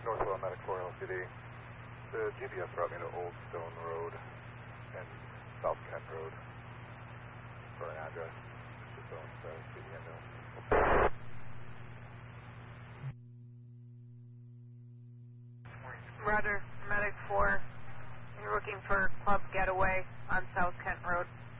Northwell Medic 4 LCD. The GPS brought me to Old Stone Road and South Kent Road for an address. Just don't see the ambulance. Roger, Medic 4. You're looking for Club Getaway on South Kent Road.